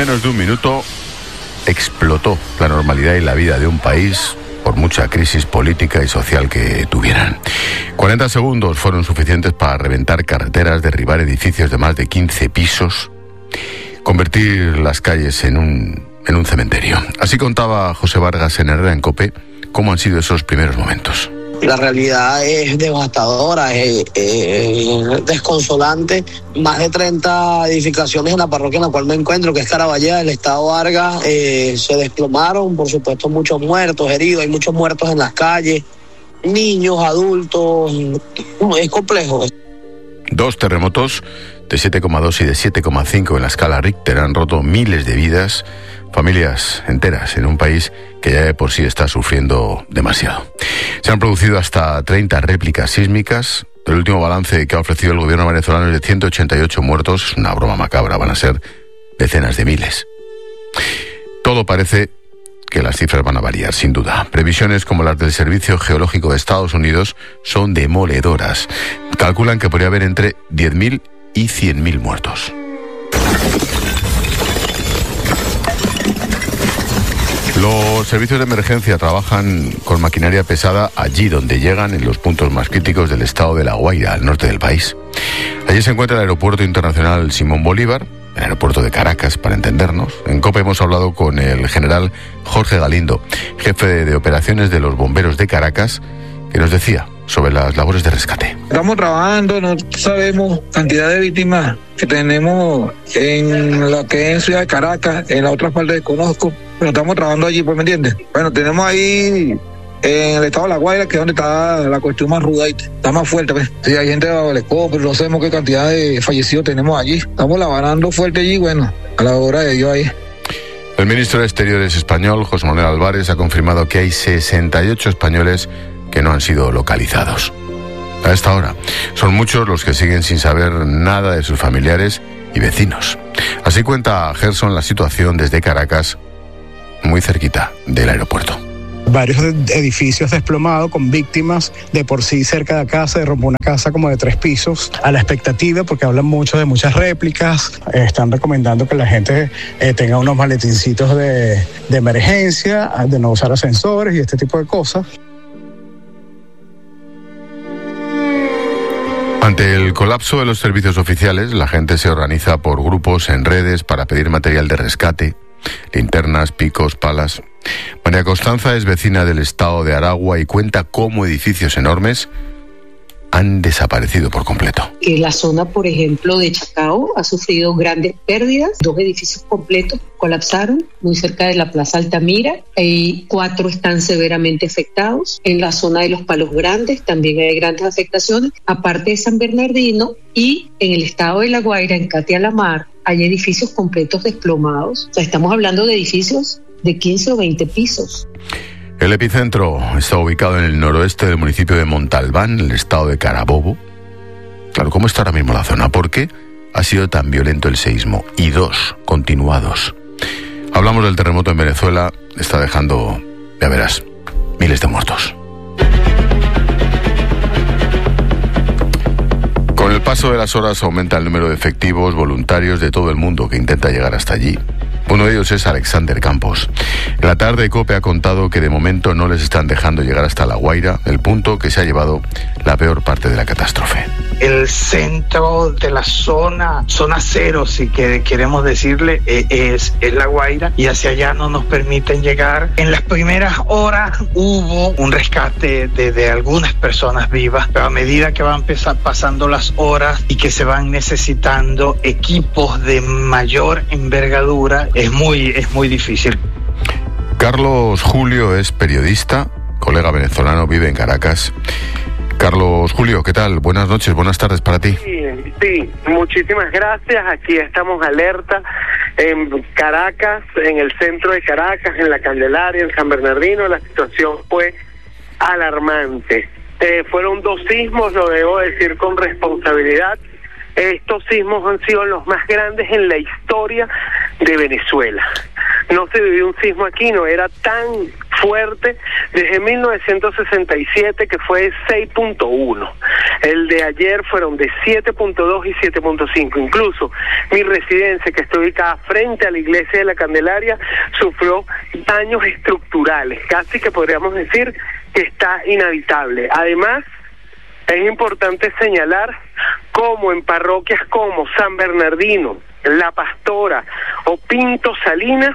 menos de un minuto explotó la normalidad y la vida de un país, por mucha crisis política y social que tuvieran. 40 segundos fueron suficientes para reventar carreteras, derribar edificios de más de 15 pisos, convertir las calles en un cementerio. Así contaba José Vargas en Herrera en COPE cómo han sido esos primeros momentos. La realidad es devastadora, es desconsolante. Más de 30 edificaciones en la parroquia en la cual me encuentro, que es Caraballeda, del estado Vargas, se desplomaron. Por supuesto, muchos muertos, heridos, hay muchos muertos en las calles, niños, adultos. Es complejo. 2 terremotos de 7,2 y de 7,5 en la escala Richter han roto miles de vidas, familias enteras en un país que ya de por sí está sufriendo demasiado. Se han producido hasta 30 réplicas sísmicas. El último balance que ha ofrecido el gobierno venezolano es de 188 muertos. Es una broma macabra, van a ser decenas de miles. Todo parece que las cifras van a variar, sin duda. Previsiones como las del Servicio Geológico de Estados Unidos son demoledoras. Calculan que podría haber entre 10.000 y 100.000 muertos. Los servicios de emergencia trabajan con maquinaria pesada allí donde llegan, en los puntos más críticos del estado de La Guaira, al norte del país. Allí se encuentra el Aeropuerto Internacional Simón Bolívar, el aeropuerto de Caracas, para entendernos. En COPE hemos hablado con el general Jorge Galindo, jefe de operaciones de los bomberos de Caracas, que nos decía sobre las labores de rescate. Estamos trabajando, no sabemos cantidad de víctimas que tenemos en la que es en Ciudad de Caracas, en la otra parte desconozco, pero estamos trabajando allí, pues, ¿me entiendes? Bueno, tenemos ahí en el estado de La Guaira, que es donde está la cuestión más ruda, está más fuerte, pues. Sí, hay gente bajo el escopo, pero no sabemos qué cantidad de fallecidos tenemos allí. Estamos lavarando fuerte allí, bueno, a la hora de ello ahí. El ministro de Exteriores español, José Manuel Álvarez, ha confirmado que hay 68 españoles que no han sido localizados. A esta hora, son muchos los que siguen sin saber nada de sus familiares y vecinos. Así cuenta Gerson la situación desde Caracas, muy cerquita del aeropuerto. Varios edificios desplomados con víctimas de por sí cerca de acá. Se derrumbó una casa como de 3 pisos a la expectativa, porque hablan mucho de muchas réplicas. Están recomendando que la gente tenga unos maletincitos de emergencia, de no usar ascensores y este tipo de cosas. Ante el colapso de los servicios oficiales, la gente se organiza por grupos en redes para pedir material de rescate, linternas, picos, palas. María Constanza es vecina del estado de Aragua y cuenta cómo edificios enormes han desaparecido por completo. La zona, por ejemplo, de Chacao ha sufrido grandes pérdidas. 2 edificios completos colapsaron muy cerca de la Plaza Altamira y 4 están severamente afectados. En la zona de los Palos Grandes también hay grandes afectaciones, aparte de San Bernardino, y en el estado de La Guaira, en Catia la Mar, hay edificios completos desplomados. O sea, estamos hablando de edificios de 15 o 20 pisos. El epicentro está ubicado en el noroeste del municipio de Montalbán, en el estado de Carabobo. Claro, ¿cómo está ahora mismo la zona? ¿Por qué ha sido tan violento el seísmo? Y 2 continuados. Hablamos del terremoto en Venezuela, está dejando, ya verás, miles de muertos. Con el paso de las horas aumenta el número de efectivos voluntarios de todo el mundo que intenta llegar hasta allí. Uno de ellos es Alexander Campos. En la tarde, COPE ha contado que de momento no les están dejando llegar hasta La Guaira, el punto que se ha llevado la peor parte de la catástrofe. El centro de la zona cero, si queremos decirle, es La Guaira, y hacia allá no nos permiten llegar. En las primeras horas hubo un rescate de algunas personas vivas, pero a medida que van pasando las horas y que se van necesitando equipos de mayor envergadura, es muy difícil. Carlos Julio es periodista, colega venezolano, vive en Caracas. Carlos Julio, ¿qué tal? Buenas noches, buenas tardes para ti. Sí, muchísimas gracias. Aquí estamos alerta en Caracas, en el centro de Caracas, en La Candelaria, en San Bernardino. La situación fue alarmante. Fueron 2 sismos, lo debo decir con responsabilidad. Estos sismos han sido los más grandes en la historia de Venezuela. no se vivió un sismo aquí, no era tan fuerte desde 1967, que fue 6.1. El de ayer fueron de 7.2 y 7.5. Incluso mi residencia, que está ubicada frente a la iglesia de la Candelaria, sufrió daños estructurales, casi que podríamos decir que está inhabitable. Además, es importante señalar cómo en parroquias como San Bernardino, La Pastora o Pinto Salinas,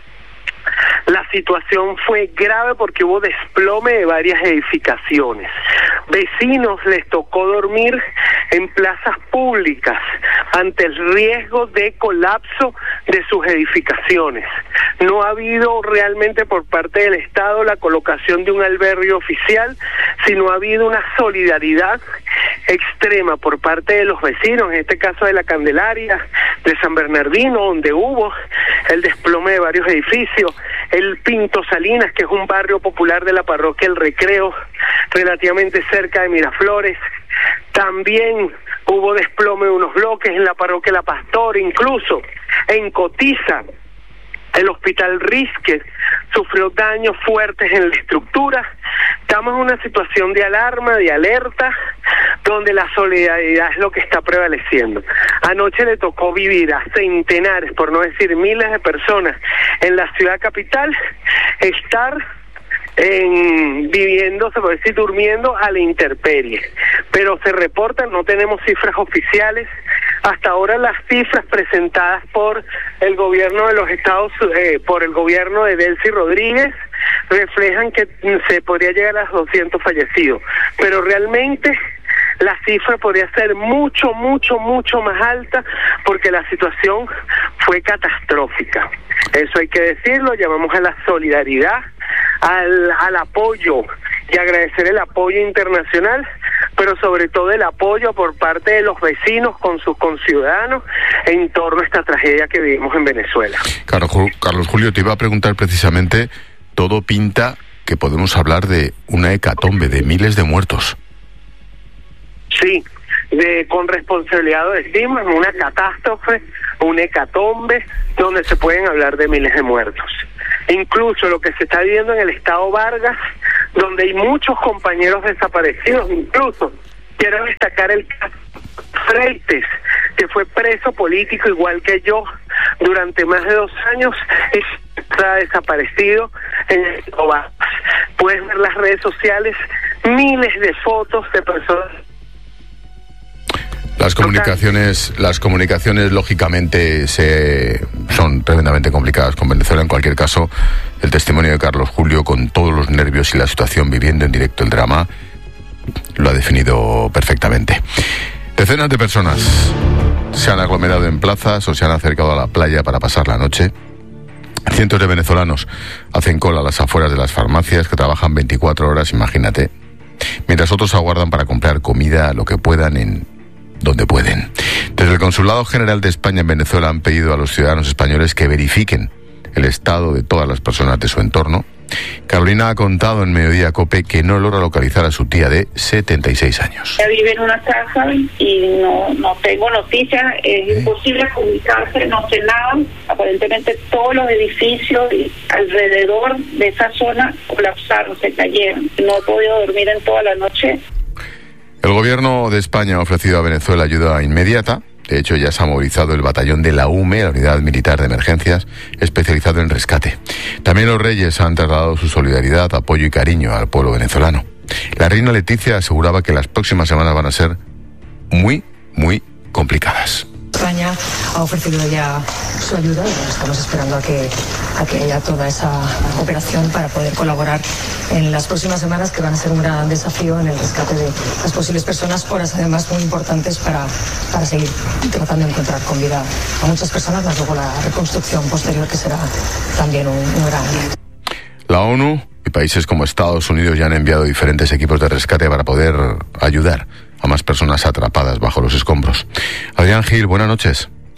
la situación fue grave porque hubo desplome de varias edificaciones. Vecinos les tocó dormir en plazas públicas ante el riesgo de colapso de sus edificaciones. No ha habido realmente por parte del Estado la colocación de un albergue oficial, sino ha habido una solidaridad extrema por parte de los vecinos, en este caso de la Candelaria, de San Bernardino, donde hubo el desplome de varios edificios, el Pinto Salinas, que es un barrio popular de la parroquia El Recreo, relativamente cerca de Miraflores. También hubo desplome de unos bloques en la parroquia La Pastora, incluso en Cotiza. El hospital Risques sufrió daños fuertes en la estructura. Estamos en una situación de alarma, de alerta, donde la solidaridad es lo que está prevaleciendo. Anoche le tocó vivir a centenares, por no decir miles de personas en la ciudad capital, estar viviendo, se puede decir, durmiendo a la intemperie. Pero se reportan, no tenemos cifras oficiales. Hasta ahora las cifras presentadas por el gobierno de los estados, por el gobierno de Delcy Rodríguez, reflejan que se podría llegar a los 200 fallecidos. Pero realmente la cifra podría ser mucho más alta, porque la situación fue catastrófica. Eso hay que decirlo. Llamamos a la solidaridad, al apoyo, y agradecer el apoyo internacional, pero sobre todo el apoyo por parte de los vecinos con sus conciudadanos en torno a esta tragedia que vivimos en Venezuela. Carlos Julio, te iba a preguntar precisamente, todo pinta que podemos hablar de una hecatombe, de miles de muertos. Sí, con responsabilidad lo decimos, una catástrofe, una hecatombe, donde se pueden hablar de miles de muertos. Incluso lo que se está viviendo en el estado Vargas, donde hay muchos compañeros desaparecidos. Incluso quiero destacar el caso Freites, que fue preso político igual que yo durante más de 2 años, está desaparecido en el estado Vargas. Puedes ver las redes sociales, miles de fotos de personas. Las comunicaciones lógicamente son tremendamente complicadas con Venezuela. En cualquier caso, el testimonio de Carlos Julio, con todos los nervios y la situación, viviendo en directo el drama, lo ha definido perfectamente. Decenas de personas se han aglomerado en plazas o se han acercado a la playa para pasar la noche. Cientos de venezolanos hacen cola a las afueras de las farmacias, que trabajan 24 horas, imagínate, mientras otros aguardan para comprar comida, lo que puedan, en donde pueden. Desde el Consulado General de España en Venezuela han pedido a los ciudadanos españoles que verifiquen el estado de todas las personas de su entorno. Carolina ha contado en Mediodía COPE que no logra localizar a su tía de 76 años. Ella vive en una casa y no tengo noticias, es imposible comunicarse, no sé nada. Aparentemente todos los edificios alrededor de esa zona colapsaron, se cayeron. No he podido dormir en toda la noche. El gobierno de España ha ofrecido a Venezuela ayuda inmediata. De hecho, ya se ha movilizado el batallón de la UME, la Unidad Militar de Emergencias, especializado en rescate. También los reyes han trasladado su solidaridad, apoyo y cariño al pueblo venezolano. La reina Leticia aseguraba que las próximas semanas van a ser muy complicadas. España ha ofrecido ya su ayuda y estamos esperando a que haya toda esa operación para poder colaborar en las próximas semanas, que van a ser un gran desafío en el rescate de las posibles personas, horas además muy importantes para seguir tratando de encontrar con vida a muchas personas, más luego la reconstrucción posterior, que será también un gran día. La ONU y países como Estados Unidos ya han enviado diferentes equipos de rescate para poder ayudar a más personas atrapadas bajo los escombros. Adrián Gil, buenas noches.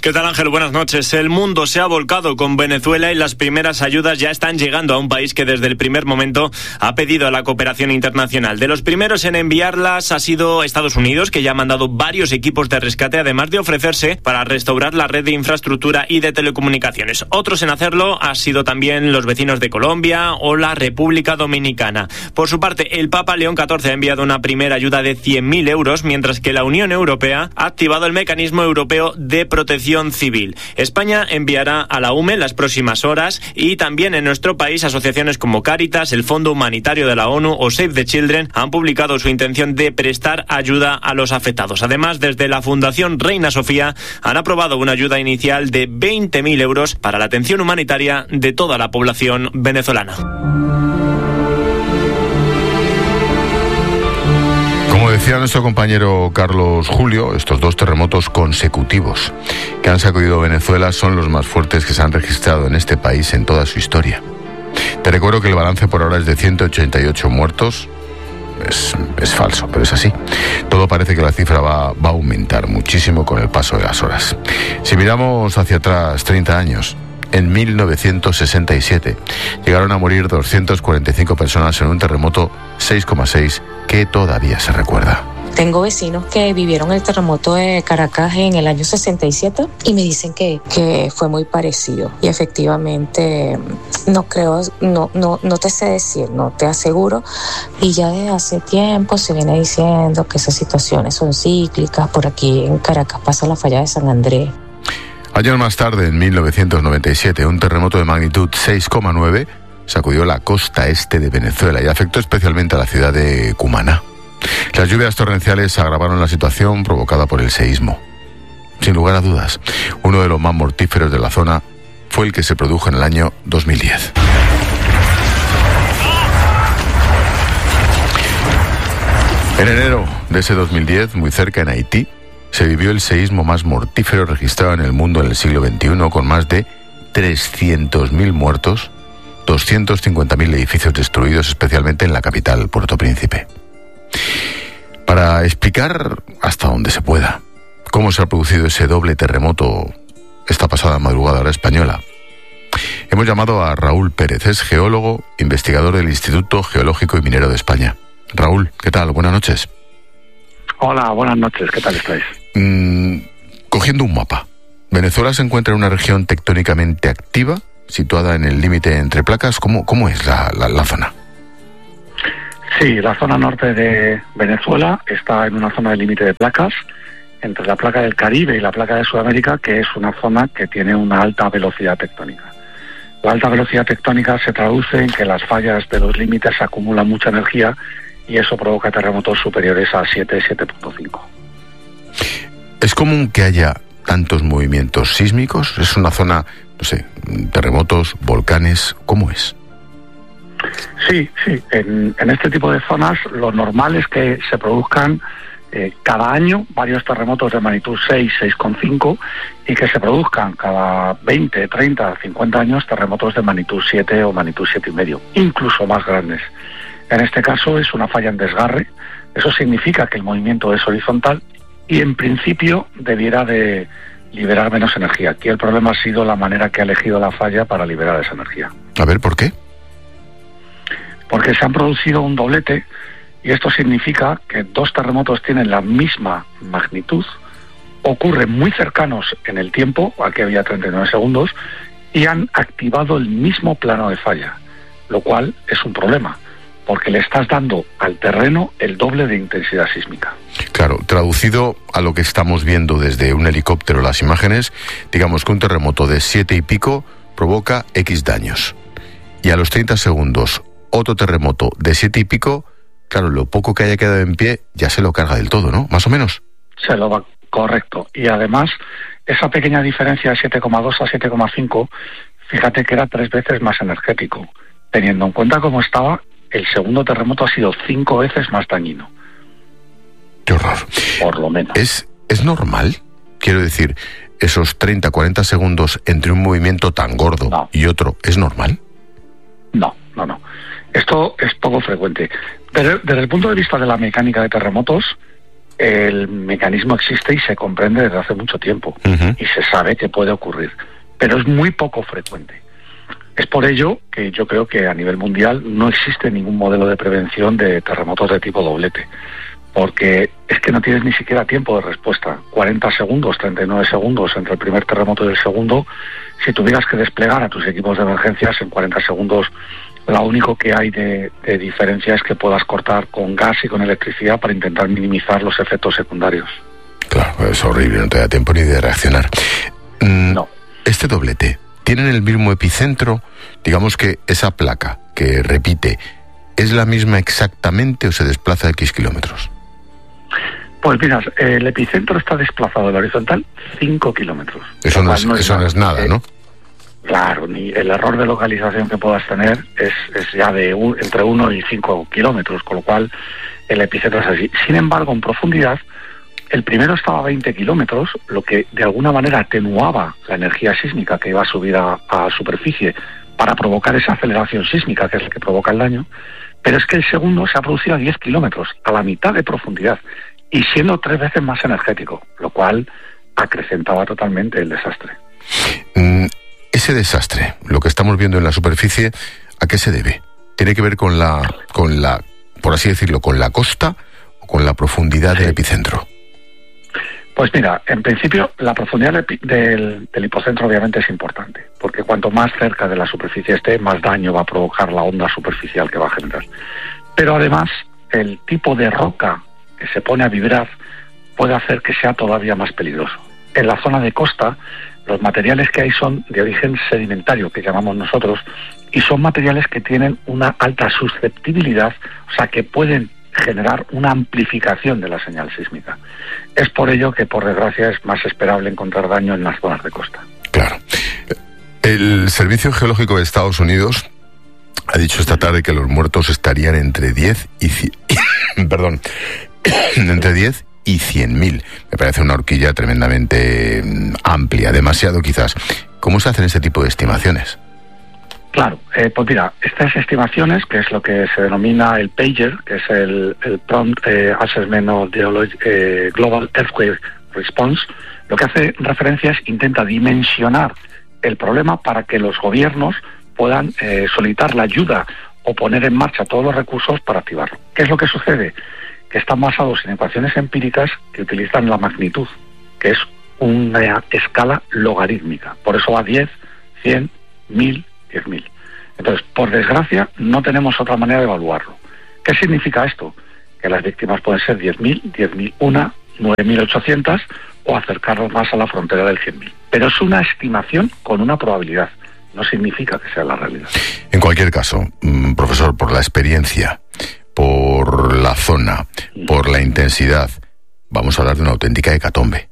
¿Qué tal, Ángel? Buenas noches. El mundo se ha volcado con Venezuela y las primeras ayudas ya están llegando a un país que desde el primer momento ha pedido a la cooperación internacional. De los primeros en enviarlas ha sido Estados Unidos, que ya ha mandado varios equipos de rescate, además de ofrecerse para restaurar la red de infraestructura y de telecomunicaciones. Otros en hacerlo han sido también los vecinos de Colombia o la República Dominicana. Por su parte, el Papa León XIV ha enviado una primera ayuda de 100.000 euros, mientras que la Unión Europea ha activado el Mecanismo Europeo de Protección Civil. España enviará a la UME las próximas horas, y también en nuestro país asociaciones como Cáritas, el Fondo Humanitario de la ONU o Save the Children han publicado su intención de prestar ayuda a los afectados. Además, desde la Fundación Reina Sofía han aprobado una ayuda inicial de 20.000 euros para la atención humanitaria de toda la población venezolana. Como decía nuestro compañero Carlos Julio, estos 2 terremotos consecutivos que han sacudido Venezuela son los más fuertes que se han registrado en este país en toda su historia. Te recuerdo que el balance por ahora es de 188 muertos. Es falso, pero es así. Todo parece que la cifra va a aumentar muchísimo con el paso de las horas. Si miramos hacia atrás 30 años, en 1967 llegaron a morir 245 personas en un terremoto 6,6 que todavía se recuerda. Tengo vecinos que vivieron el terremoto de Caracas en el año 67 y me dicen que fue muy parecido. Y efectivamente, no te sé decir, no te aseguro. Y ya desde hace tiempo se viene diciendo que esas situaciones son cíclicas. Por aquí en Caracas pasa la falla de San Andrés. Años más tarde, en 1997, un terremoto de magnitud 6,9 sacudió la costa este de Venezuela y afectó especialmente a la ciudad de Cumaná. Las lluvias torrenciales agravaron la situación provocada por el seísmo. Sin lugar a dudas, uno de los más mortíferos de la zona fue el que se produjo en el año 2010. En enero de ese 2010, muy cerca en Haití, se vivió el seísmo más mortífero registrado en el mundo en el siglo XXI, con más de 300.000 muertos, 250.000 edificios destruidos, especialmente en la capital, Puerto Príncipe. Para explicar hasta donde se pueda cómo se ha producido ese doble terremoto esta pasada madrugada hora española, hemos llamado a Raúl Pérez. Es geólogo, investigador del Instituto Geológico y Minero de España. Raúl, ¿qué tal? Buenas noches. Hola, buenas noches. ¿Qué tal estáis? Cogiendo un mapa, Venezuela se encuentra en una región tectónicamente activa, situada en el límite entre placas. ¿Cómo es la zona? Sí, la zona norte de Venezuela está en una zona de límite de placas, entre la placa del Caribe y la placa de Sudamérica, que es una zona que tiene una alta velocidad tectónica. La alta velocidad tectónica se traduce en que las fallas de los límites acumulan mucha energía y eso provoca terremotos superiores a 7,5. ¿Es común que haya tantos movimientos sísmicos? ¿Es una zona, no sé, terremotos, volcanes? ¿Cómo es? Sí. En este tipo de zonas lo normal es que se produzcan cada año varios terremotos de magnitud 6, 6,5 y que se produzcan cada 20, 30, 50 años terremotos de magnitud 7 o magnitud 7,5, incluso más grandes. En este caso es una falla en desgarre. Eso significa que el movimiento es horizontal y en principio debiera de liberar menos energía. Aquí el problema ha sido la manera que ha elegido la falla para liberar esa energía. A ver, ¿por qué? Porque se han producido un doblete y esto significa que 2 terremotos tienen la misma magnitud, ocurren muy cercanos en el tiempo, aquí había 39 segundos, y han activado el mismo plano de falla, lo cual es un problema, porque le estás dando al terreno el doble de intensidad sísmica. Claro, traducido a lo que estamos viendo desde un helicóptero las imágenes, digamos que un terremoto de 7 y pico provoca X daños. Y a los 30 segundos, otro terremoto de 7 y pico, claro, lo poco que haya quedado en pie ya se lo carga del todo, ¿no? Más o menos. Se lo va, correcto. Y además, esa pequeña diferencia de 7,2 a 7,5, fíjate que era 3 veces más energético. Teniendo en cuenta cómo estaba, el segundo terremoto ha sido 5 veces más dañino. ¡Qué horror! Por lo menos. ¿Es normal? Quiero decir, esos 30, 40 segundos entre un movimiento tan gordo y otro, ¿es normal? No. Esto es poco frecuente. Desde el punto de vista de la mecánica de terremotos, el mecanismo existe y se comprende desde hace mucho tiempo, y se sabe que puede ocurrir, pero es muy poco frecuente. Es por ello que yo creo que a nivel mundial no existe ningún modelo de prevención de terremotos de tipo doblete, porque es que no tienes ni siquiera tiempo de respuesta. 40 segundos, 39 segundos entre el primer terremoto y el segundo. Si tuvieras que desplegar a tus equipos de emergencias en 40 segundos, lo único que hay de diferencia es que puedas cortar con gas y con electricidad para intentar minimizar los efectos secundarios. Claro, es horrible, no te da tiempo ni de reaccionar. No. Este doblete, ¿tienen el mismo epicentro? Digamos que esa placa que repite, ¿es la misma exactamente o se desplaza X kilómetros? Pues mira, el epicentro está desplazado de la horizontal 5 kilómetros. Eso no es nada, ¿no? Claro, ni el error de localización que puedas tener es ya de entre 1 y 5 kilómetros, con lo cual el epicentro es así. Sin embargo, en profundidad, el primero estaba a 20 kilómetros, lo que de alguna manera atenuaba la energía sísmica que iba a subir a superficie para provocar esa aceleración sísmica que es la que provoca el daño, pero es que el segundo se ha producido a 10 kilómetros, a la mitad de profundidad, y siendo 3 veces más energético, lo cual acrecentaba totalmente el desastre. Ese desastre, lo que estamos viendo en la superficie, ¿a qué se debe? ¿Tiene que ver con la, por así decirlo, con la costa o con la profundidad del epicentro? Pues mira, en principio la profundidad del hipocentro obviamente es importante, porque cuanto más cerca de la superficie esté, más daño va a provocar la onda superficial que va a generar. Pero además, el tipo de roca que se pone a vibrar puede hacer que sea todavía más peligroso. En la zona de costa, los materiales que hay son de origen sedimentario, que llamamos nosotros, y son materiales que tienen una alta susceptibilidad, o sea, que pueden generar una amplificación de la señal sísmica. Es por ello que, por desgracia, es más esperable encontrar daño en las zonas de costa. Claro. El Servicio Geológico de Estados Unidos ha dicho esta tarde que los muertos estarían entre 10 y 100, entre 10 y 100.000. Me parece una horquilla tremendamente amplia, demasiado quizás. ¿Cómo se hacen ese tipo de estimaciones? Claro, pues mira, estas estimaciones, que es lo que se denomina el PAGER, que es el Prompt Assessment of Global Earthquake Response, lo que hace referencia es intenta dimensionar el problema para que los gobiernos puedan solicitar la ayuda o poner en marcha todos los recursos para activarlo. ¿Qué es lo que sucede? Que están basados en ecuaciones empíricas que utilizan la magnitud, que es una escala logarítmica. Por eso va 10, 100, 1000, 10.000. Entonces, por desgracia, no tenemos otra manera de evaluarlo. ¿Qué significa esto? Que las víctimas pueden ser 10.000, 10.001, 9.800 o acercarnos más a la frontera del 100.000. Pero es una estimación con una probabilidad. No significa que sea la realidad. En cualquier caso, profesor, por la experiencia, por la zona, por la intensidad, vamos a hablar de una auténtica hecatombe.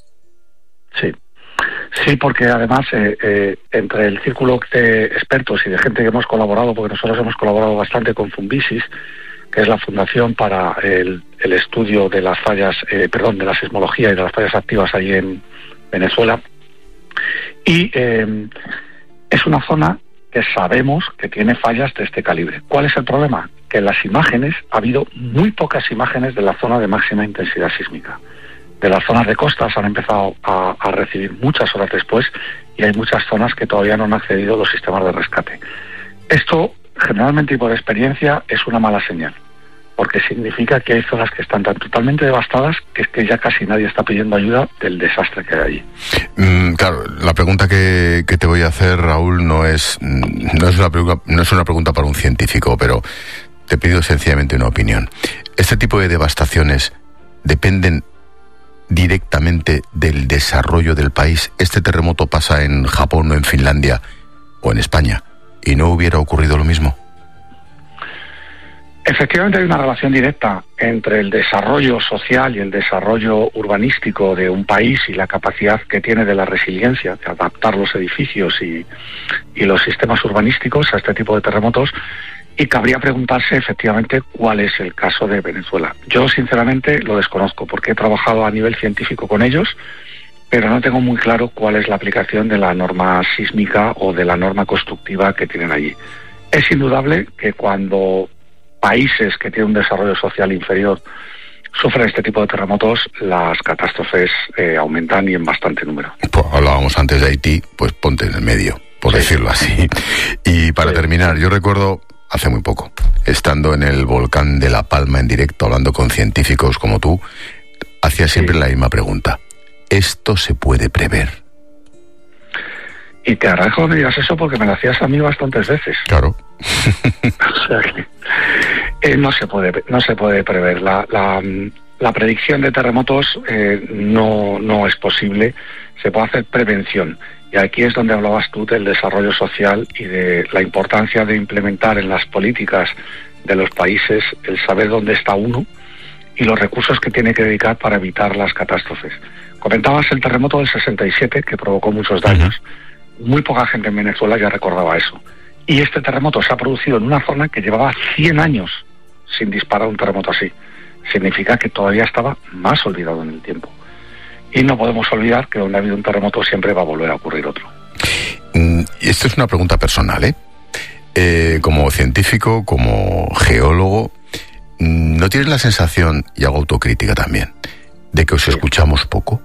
Sí, porque además entre el círculo de expertos y de gente que hemos colaborado, porque nosotros hemos colaborado bastante con Funvisis, que es la fundación para el estudio de las fallas, de la sismología y de las fallas activas ahí en Venezuela, y es una zona que sabemos que tiene fallas de este calibre. ¿Cuál es el problema? Que en las imágenes ha habido muy pocas imágenes de la zona de máxima intensidad sísmica. De las zonas de costa se han empezado a recibir muchas horas después y hay muchas zonas que todavía no han accedido a los sistemas de rescate. Esto, generalmente y por experiencia, es una mala señal, porque significa que hay zonas que están tan totalmente devastadas que es que ya casi nadie está pidiendo ayuda del desastre que hay allí. Claro, la pregunta que te voy a hacer, Raúl, no es una pregunta para un científico, pero te pido sencillamente una opinión. ¿Este tipo de devastaciones dependen directamente del desarrollo del país? ¿Este terremoto pasa en Japón o en Finlandia o en España y no hubiera ocurrido lo mismo? Efectivamente hay una relación directa entre el desarrollo social y el desarrollo urbanístico de un país y la capacidad que tiene de la resiliencia, de adaptar los edificios y los sistemas urbanísticos a este tipo de terremotos. Y cabría preguntarse efectivamente cuál es el caso de Venezuela. Yo sinceramente lo desconozco porque he trabajado a nivel científico con ellos, pero no tengo muy claro cuál es la aplicación de la norma sísmica o de la norma constructiva que tienen allí. Es indudable que cuando países que tienen un desarrollo social inferior sufren este tipo de terremotos, las catástrofes aumentan y en bastante número. Pues hablábamos antes de Haití, pues ponte en el medio, por decirlo así. Y para terminar, yo recuerdo hace muy poco, estando en el volcán de La Palma en directo, hablando con científicos como tú, hacía siempre la misma pregunta. ¿Esto se puede prever? Y te agradezco que me digas eso porque me lo hacías a mí bastantes veces. Claro. O sea que, no se puede prever. La predicción de terremotos no es posible. Se puede hacer prevención. Y aquí es donde hablabas tú del desarrollo social y de la importancia de implementar en las políticas de los países el saber dónde está uno y los recursos que tiene que dedicar para evitar las catástrofes. Comentabas el terremoto del 67 que provocó muchos daños. Muy poca gente en Venezuela ya recordaba eso. Y este terremoto se ha producido en una zona que llevaba 100 años sin disparar un terremoto así. Significa que todavía estaba más olvidado en el tiempo. Y no podemos olvidar que donde ha habido un terremoto siempre va a volver a ocurrir otro. Y esto es una pregunta personal, como científico, como geólogo, ¿no tienes la sensación, y hago autocrítica también, de que os escuchamos poco?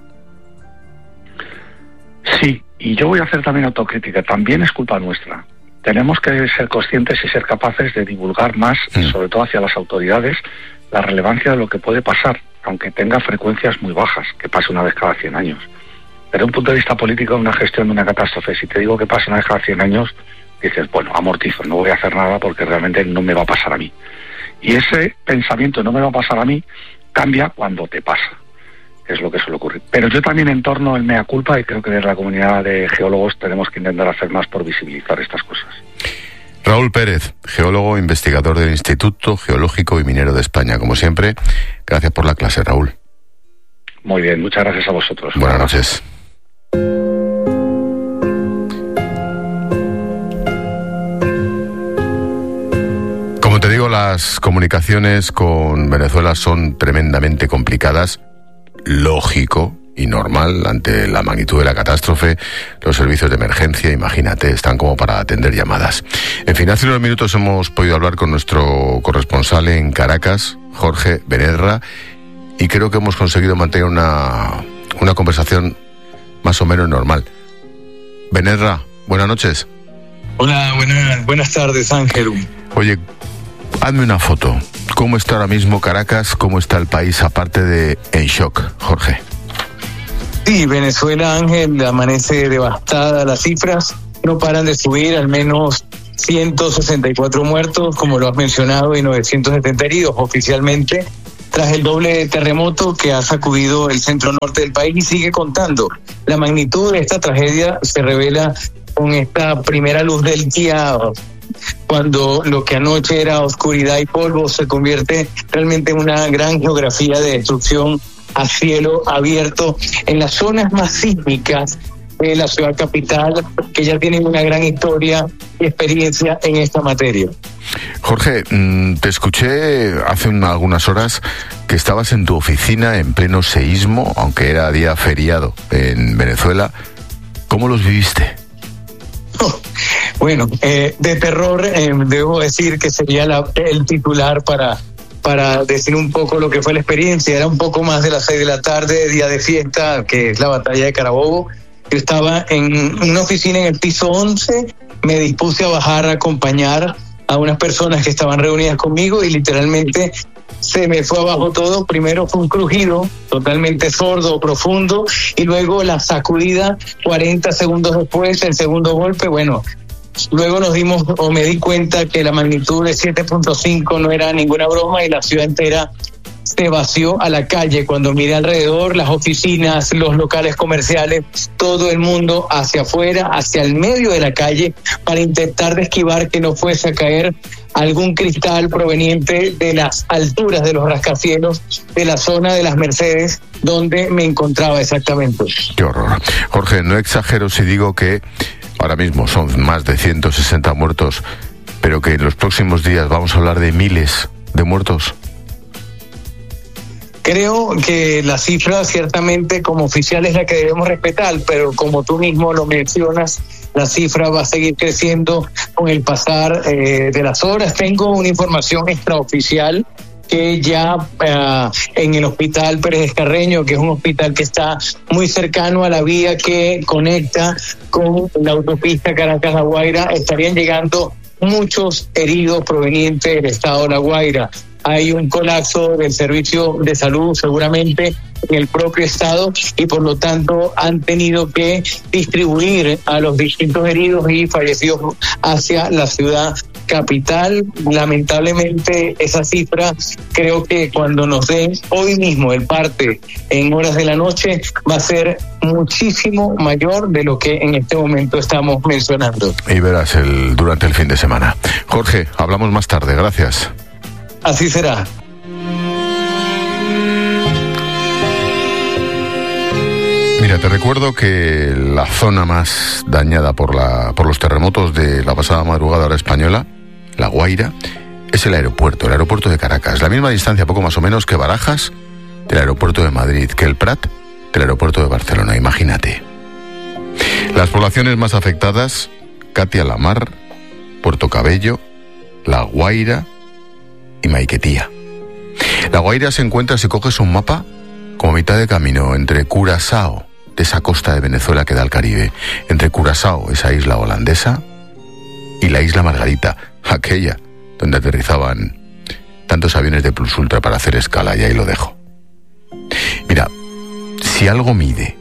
Sí, y yo voy a hacer también autocrítica. También es culpa nuestra. Tenemos que ser conscientes y ser capaces de divulgar más, sobre todo hacia las autoridades, la relevancia de lo que puede pasar, aunque tenga frecuencias muy bajas, que pase una vez cada 100 años. Desde un punto de vista político, una gestión de una catástrofe, si te digo que pasa una vez cada 100 años, dices, bueno, amortizo, no voy a hacer nada porque realmente no me va a pasar a mí. Y ese pensamiento, no me va a pasar a mí, cambia cuando te pasa, que es lo que suele ocurrir. Pero yo también entorno el mea culpa y creo que desde la comunidad de geólogos tenemos que intentar hacer más por visibilizar estas cosas. Raúl Pérez, geólogo, investigador del Instituto Geológico y Minero de España. Como siempre, gracias por la clase, Raúl. Muy bien, muchas gracias a vosotros. Buenas noches. Como te digo, las comunicaciones con Venezuela son tremendamente complicadas. Lógico y normal ante la magnitud de la catástrofe. Los servicios de emergencia, imagínate, están como para atender llamadas. En fin, hace unos minutos hemos podido hablar con nuestro corresponsal en Caracas, Jorge Benedra, y creo que hemos conseguido mantener una conversación más o menos normal. Benedra, buenas noches. Hola, buenas tardes, Ángel. Oye, hazme una foto. ¿Cómo está ahora mismo Caracas? ¿Cómo está el país, aparte de en shock, Jorge? Sí, Venezuela, Ángel, amanece devastada. Las cifras no paran de subir, al menos 164 muertos, como lo has mencionado, y 970 heridos oficialmente, tras el doble terremoto que ha sacudido el centro norte del país y sigue contando. La magnitud de esta tragedia se revela con esta primera luz del día, cuando lo que anoche era oscuridad y polvo se convierte realmente en una gran geografía de destrucción a cielo abierto en las zonas más sísmicas de la ciudad capital, que ya tienen una gran historia y experiencia en esta materia. Jorge, te escuché hace algunas horas que estabas en tu oficina en pleno seísmo, aunque era día feriado en Venezuela. ¿Cómo los viviste? Bueno, de terror, debo decir que sería el titular para decir un poco lo que fue la experiencia. Era un poco más de las 6 de la tarde, día de fiesta, que es la batalla de Carabobo. Yo estaba en una oficina en el piso 11, me dispuse a bajar a acompañar a unas personas que estaban reunidas conmigo y literalmente se me fue abajo todo. Primero fue un crujido totalmente sordo, profundo, y luego la sacudida 40 segundos después, el segundo golpe. Bueno, luego me di cuenta que la magnitud de 7.5 no era ninguna broma y la ciudad entera se vació a la calle. Cuando miré alrededor, las oficinas, los locales comerciales, todo el mundo hacia afuera, hacia el medio de la calle, para intentar esquivar que no fuese a caer algún cristal proveniente de las alturas de los rascacielos de la zona de las Mercedes, donde me encontraba exactamente. Qué horror. Jorge, no exagero si digo que ahora mismo son más de 160 muertos, pero que en los próximos días vamos a hablar de miles de muertos. Creo que la cifra ciertamente como oficial es la que debemos respetar, pero como tú mismo lo mencionas, la cifra va a seguir creciendo con el pasar de las horas. Tengo una información extraoficial que ya en el Hospital Pérez Escarreño, que es un hospital que está muy cercano a la vía que conecta con la autopista Caracas-La Guaira, estarían llegando muchos heridos provenientes del estado de La Guaira. Hay un colapso del servicio de salud seguramente en el propio estado y por lo tanto han tenido que distribuir a los distintos heridos y fallecidos hacia la ciudad capital. Lamentablemente esa cifra creo que cuando nos den hoy mismo el parte en horas de la noche va a ser muchísimo mayor de lo que en este momento estamos mencionando. Y verás durante el fin de semana. Jorge, hablamos más tarde, gracias. Así será. Mira, te recuerdo que la zona más dañada por los terremotos de la pasada madrugada hora española, La Guaira, es el aeropuerto de Caracas. La misma distancia, poco más o menos, que Barajas del aeropuerto de Madrid, que el Prat del aeropuerto de Barcelona, imagínate. Las poblaciones más afectadas, Catia-La-Mar, Puerto Cabello, La Guaira y Maiquetía. La Guaira se encuentra, si coges un mapa, como mitad de camino entre Curazao, de esa costa de Venezuela que da al Caribe, entre Curazao, esa isla holandesa, y la isla Margarita, aquella donde aterrizaban tantos aviones de Plus Ultra para hacer escala, y ahí lo dejo. Mira, si algo mide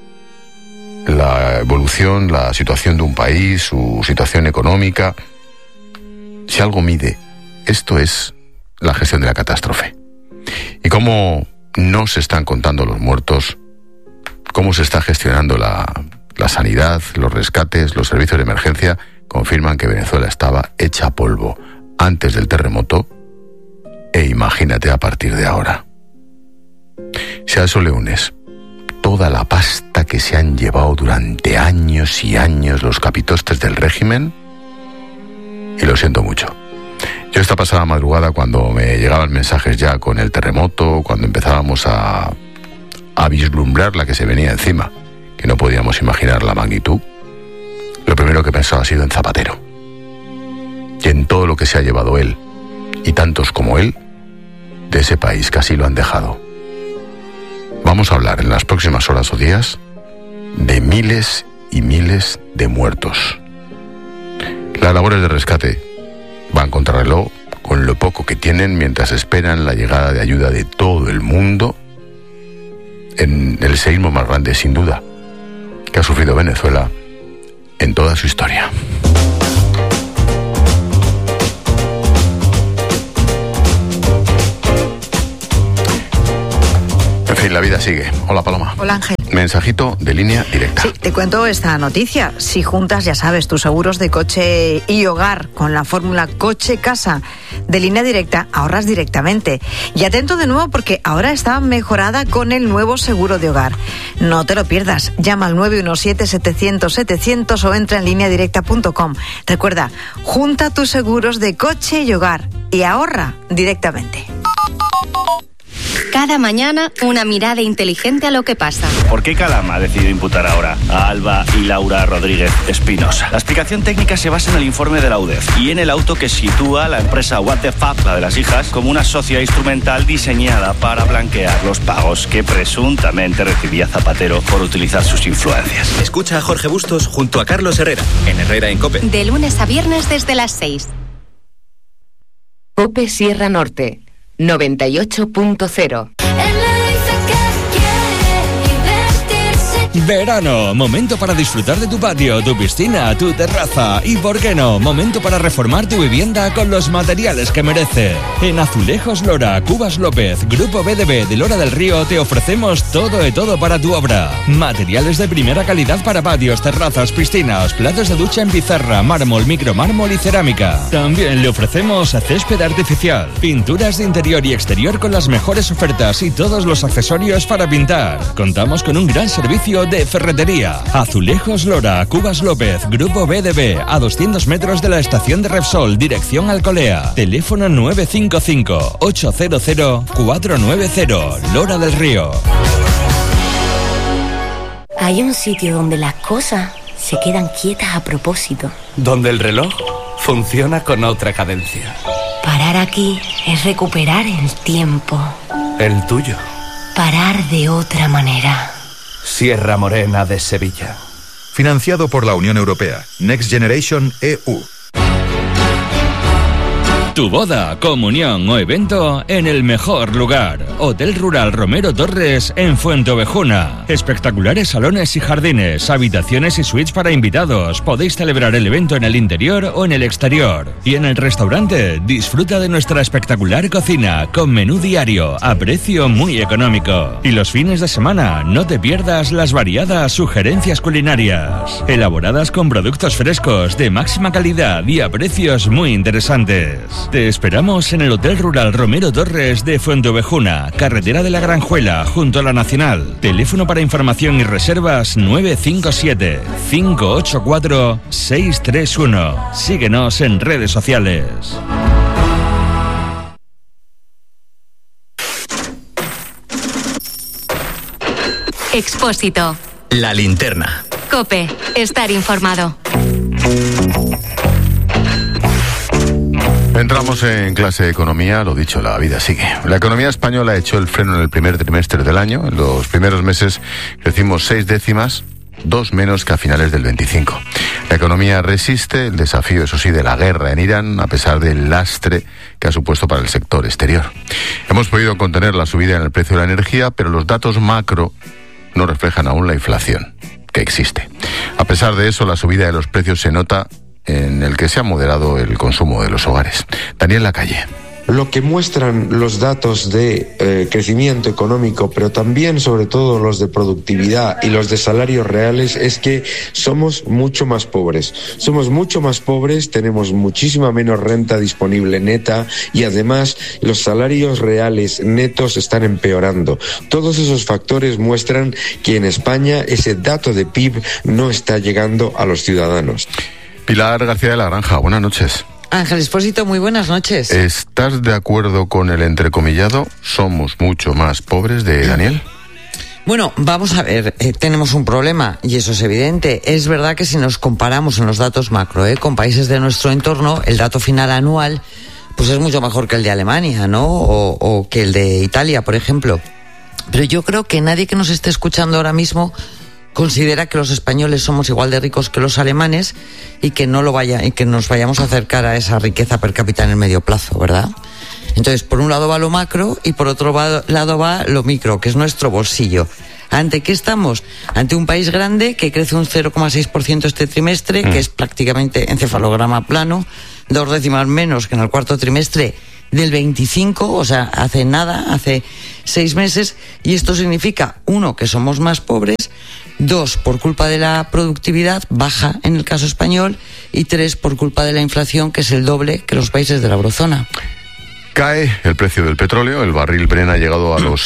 la evolución, la situación de un país, su situación económica, si algo mide, esto es la gestión de la catástrofe. Y cómo no se están contando los muertos, cómo se está gestionando la sanidad, los rescates, los servicios de emergencia, confirman que Venezuela estaba hecha polvo antes del terremoto, e imagínate a partir de ahora. Si a eso le unes toda la pasta que se han llevado durante años y años los capitostes del régimen, y lo siento mucho. Yo esta pasada madrugada, cuando me llegaban mensajes ya con el terremoto, cuando empezábamos a vislumbrar la que se venía encima, que no podíamos imaginar la magnitud, lo primero que he pensado ha sido en Zapatero. Y en todo lo que se ha llevado él, y tantos como él, de ese país que así lo han dejado. Vamos a hablar en las próximas horas o días de miles y miles de muertos. Las labores de rescate van contrarreloj con lo poco que tienen mientras esperan la llegada de ayuda de todo el mundo en el seísmo más grande, sin duda, que ha sufrido Venezuela en toda su historia. En fin, la vida sigue. Hola, Paloma. Hola, Ángel. Mensajito de Línea Directa. Sí, te cuento esta noticia. Si juntas, ya sabes, tus seguros de coche y hogar con la fórmula coche-casa de Línea Directa, ahorras directamente. Y atento de nuevo porque ahora está mejorada con el nuevo seguro de hogar. No te lo pierdas. Llama al 917-700-700 o entra en lineadirecta.com. Recuerda, junta tus seguros de coche y hogar y ahorra directamente. Cada mañana, una mirada inteligente a lo que pasa. ¿Por qué Calama ha decidido imputar ahora a Alba y Laura Rodríguez Espinosa? La explicación técnica se basa en el informe de la UDEF y en el auto que sitúa a la empresa What the Fuck, la de las hijas, como una socia instrumental diseñada para blanquear los pagos que presuntamente recibía Zapatero por utilizar sus influencias. Escucha a Jorge Bustos junto a Carlos Herrera, en Herrera en COPE. De lunes a viernes desde las 6. COPE Sierra Norte 98.0. Verano, momento para disfrutar de tu patio, tu piscina, tu terraza y, ¿por qué no?, momento para reformar tu vivienda con los materiales que merece. En Azulejos Lora, Cubas López, Grupo BDB de Lora del Río te ofrecemos todo de todo para tu obra. Materiales de primera calidad para patios, terrazas, piscinas, platos de ducha en pizarra, mármol, micromármol y cerámica. También le ofrecemos césped artificial, pinturas de interior y exterior con las mejores ofertas y todos los accesorios para pintar. Contamos con un gran servicio de ferretería. Azulejos Lora, Cubas López, Grupo BDB, a 200 metros de la estación de Repsol, dirección Alcolea. Teléfono 955-800-490, Lora del Río. Hay un sitio donde las cosas se quedan quietas a propósito. Donde el reloj funciona con otra cadencia. Parar Estar aquí es recuperar el tiempo. El tuyo. Parar de otra manera. Sierra Morena de Sevilla. Financiado por la Unión Europea. Next Generation EU. Tu boda, comunión o evento en el mejor lugar. Hotel Rural Romero Torres en Fuenteovejuna. Espectaculares salones y jardines, habitaciones y suites para invitados. Podéis celebrar el evento en el interior o en el exterior. Y en el restaurante, disfruta de nuestra espectacular cocina con menú diario a precio muy económico. Y los fines de semana, no te pierdas las variadas sugerencias culinarias, elaboradas con productos frescos de máxima calidad y a precios muy interesantes. Te esperamos en el Hotel Rural Romero Torres de Fuenteovejuna, carretera de la Granjuela, junto a la Nacional. Teléfono para información y reservas 957-584-631. Síguenos en redes sociales. Expósito. La linterna. COPE. Estar informado. Entramos en clase de economía, lo dicho, la vida sigue. La economía española echó el freno en el primer trimestre del año. En los primeros meses crecimos 6 décimas, 2 menos que a finales del 25. La economía resiste el desafío, eso sí, de la guerra en Irán, a pesar del lastre que ha supuesto para el sector exterior. Hemos podido contener la subida en el precio de la energía, pero los datos macro no reflejan aún la inflación que existe. A pesar de eso, la subida de los precios se nota en el que se ha moderado el consumo de los hogares. Daniel Lacalle. Lo que muestran los datos de crecimiento económico, pero también, sobre todo, los de productividad y los de salarios reales, es que somos mucho más pobres. Somos mucho más pobres, tenemos muchísima menos renta disponible neta y además los salarios reales netos están empeorando. Todos esos factores muestran que en España ese dato de PIB no está llegando a los ciudadanos. Pilar García de la Granja, buenas noches. Ángel Expósito, muy buenas noches. ¿Estás de acuerdo con el entrecomillado "somos mucho más pobres" de Daniel? Bueno, vamos a ver, tenemos un problema y eso es evidente. Es verdad que si nos comparamos en los datos macro con países de nuestro entorno, el dato final anual pues es mucho mejor que el de Alemania, ¿no? O que el de Italia, por ejemplo. Pero yo creo que nadie que nos esté escuchando ahora mismo considera que los españoles somos igual de ricos que los alemanes y que y que nos vayamos a acercar a esa riqueza per cápita en el medio plazo, ¿verdad? Entonces, por un lado va lo macro y por otro lado va lo micro, que es nuestro bolsillo. ¿Ante qué estamos? Ante un país grande que crece un 0,6% este trimestre, que es prácticamente encefalograma plano, 2 décimas menos que en el cuarto trimestre del 25, o sea, hace 6 meses, y esto significa, 1, que somos más pobres, 2, por culpa de la productividad baja en el caso español, y 3, por culpa de la inflación, que es el doble que los países de la eurozona. Cae el precio del petróleo, el barril Brent ha llegado a los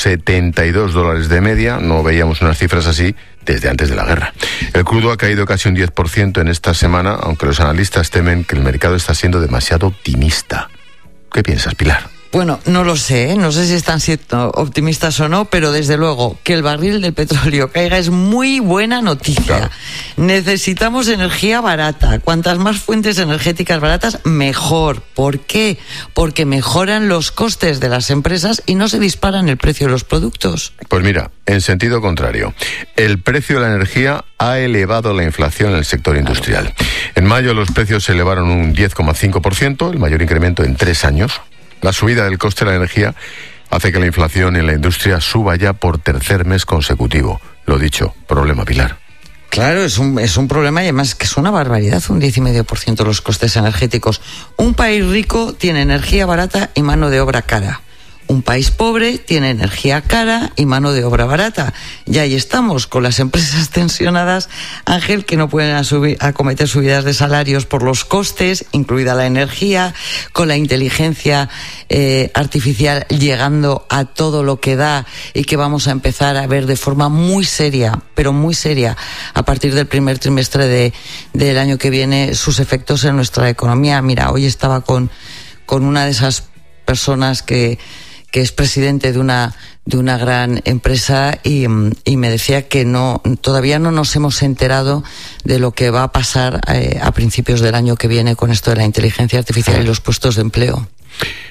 $72 de media, no veíamos unas cifras así desde antes de la guerra. El crudo ha caído casi un 10% en esta semana, aunque los analistas temen que el mercado está siendo demasiado optimista. ¿Qué piensas, Pilar? Bueno, no lo sé, no sé si están siendo optimistas o no, pero desde luego que el barril del petróleo caiga es muy buena noticia. Claro. Necesitamos energía barata. Cuantas más fuentes energéticas baratas, mejor. ¿Por qué? Porque mejoran los costes de las empresas y no se disparan el precio de los productos. Pues mira, en sentido contrario, el precio de la energía ha elevado la inflación en el sector industrial. En mayo los precios se elevaron un 10,5%, el mayor incremento en 3 años. La subida del coste de la energía hace que la inflación en la industria suba ya por tercer mes consecutivo. Lo dicho, problema, Pilar. Claro, es un problema y además que es una barbaridad, un 10,5% los costes energéticos. Un país rico tiene energía barata y mano de obra cara. Un país pobre tiene energía cara y mano de obra barata. Y ahí estamos, con las empresas tensionadas, Ángel, que no pueden acometer subidas de salarios por los costes, incluida la energía, con la inteligencia artificial llegando a todo lo que da y que vamos a empezar a ver de forma muy seria, pero muy seria, a partir del primer trimestre del año que viene, sus efectos en nuestra economía. Mira, hoy estaba con una de esas personas que es presidente de una gran empresa y me decía que todavía no nos hemos enterado de lo que va a pasar a principios del año que viene con esto de la inteligencia artificial y los puestos de empleo.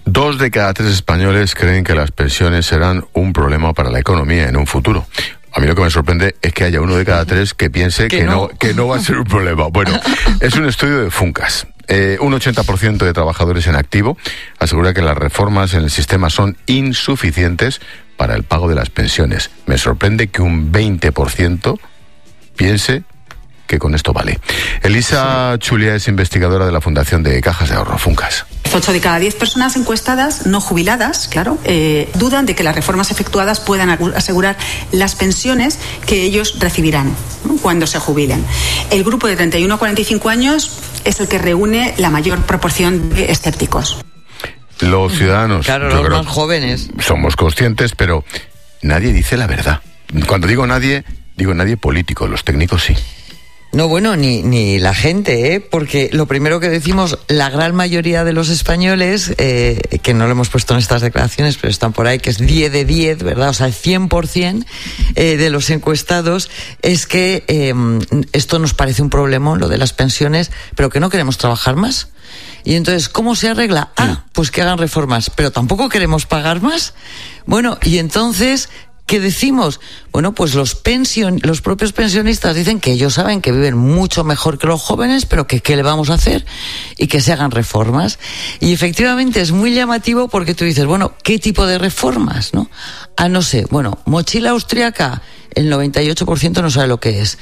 2 de cada 3 españoles creen que las pensiones serán un problema para la economía en un futuro. A mí lo que me sorprende es que haya 1 de cada 3 que piense que no va a ser un problema. Bueno, es un estudio de Funcas. Un 80% de trabajadores en activo asegura que las reformas en el sistema son insuficientes para el pago de las pensiones. Me sorprende que un 20% piense que con esto vale. Elisa Chulia es investigadora de la Fundación de Cajas de Ahorro Funcas. 8 de cada 10 personas encuestadas, no jubiladas, claro, dudan de que las reformas efectuadas puedan asegurar las pensiones que ellos recibirán, ¿no?, cuando se jubilen. El grupo de 31 a 45 años es el que reúne la mayor proporción de escépticos. Los ciudadanos, claro, los más jóvenes, somos conscientes, pero nadie dice la verdad. Cuando digo nadie político, los técnicos sí. No, bueno, ni la gente, porque lo primero que decimos, la gran mayoría de los españoles, que no lo hemos puesto en estas declaraciones, pero están por ahí, que es 10 de 10, ¿verdad? O sea, el 100% de los encuestados, es que esto nos parece un problemón, lo de las pensiones, pero que no queremos trabajar más. Y entonces, ¿cómo se arregla? Pues que hagan reformas, pero tampoco queremos pagar más. Bueno, y entonces, ¿qué decimos? Bueno, pues los propios pensionistas dicen que ellos saben que viven mucho mejor que los jóvenes, pero que ¿qué le vamos a hacer? Y que se hagan reformas. Y efectivamente es muy llamativo porque tú dices, bueno, ¿qué tipo de reformas, no? No sé, bueno, mochila austríaca, el 98% no sabe lo que es.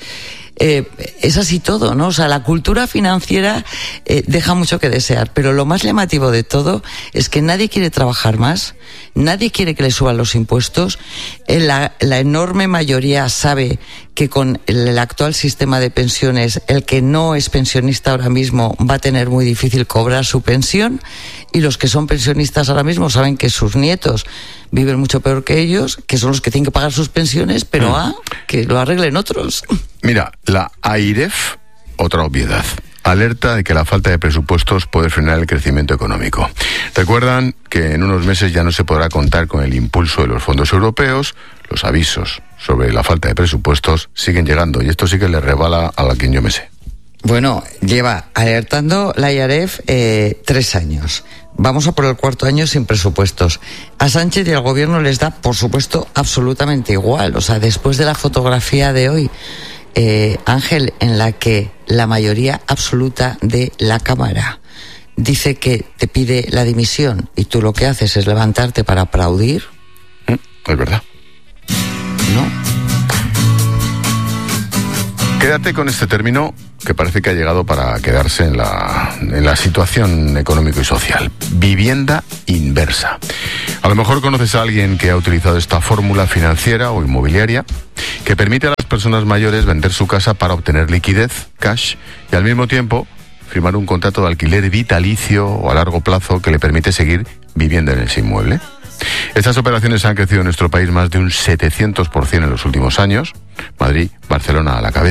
Es así todo, ¿no? O sea, la cultura financiera deja mucho que desear, pero lo más llamativo de todo es que nadie quiere trabajar más, nadie quiere que le suban los impuestos, la enorme mayoría sabe que con el actual sistema de pensiones, el que no es pensionista ahora mismo va a tener muy difícil cobrar su pensión, y los que son pensionistas ahora mismo saben que sus nietos viven mucho peor que ellos, que son los que tienen que pagar sus pensiones, pero que lo arreglen otros. Mira, la AIREF, otra obviedad, alerta de que la falta de presupuestos puede frenar el crecimiento económico. Recuerdan que en unos meses ya no se podrá contar con el impulso de los fondos europeos. Los avisos sobre la falta de presupuestos siguen llegando, y esto sí que le rebala a quien yo me sé. Bueno, lleva alertando la AIREF 3 años. Vamos a por el 4º año sin presupuestos. A Sánchez y al gobierno les da, por supuesto, absolutamente igual. O sea, después de la fotografía de hoy, Ángel, en la que la mayoría absoluta de la Cámara dice que te pide la dimisión y tú lo que haces es levantarte para aplaudir. Es verdad. ¿No? Quédate con este término que parece que ha llegado para quedarse en la situación económico y social. Vivienda inversa. A lo mejor conoces a alguien que ha utilizado esta fórmula financiera o inmobiliaria que permite a las personas mayores vender su casa para obtener liquidez, cash, y al mismo tiempo firmar un contrato de alquiler vitalicio o a largo plazo que le permite seguir viviendo en ese inmueble. Estas operaciones han crecido en nuestro país más de un 700% en los últimos años. Madrid, Barcelona a la cabeza.